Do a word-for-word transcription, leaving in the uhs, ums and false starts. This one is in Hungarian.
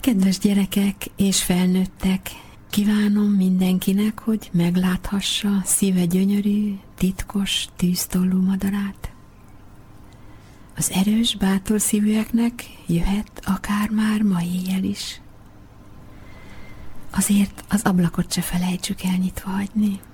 Kedves gyerekek és felnőttek, kívánom mindenkinek, hogy megláthassa szíve gyönyörű, titkos, tűztollú madarát. Az erős, bátor szívűeknek jöhet akár már ma éjjel is. Azért az ablakot se felejtsük el nyitva hagyni.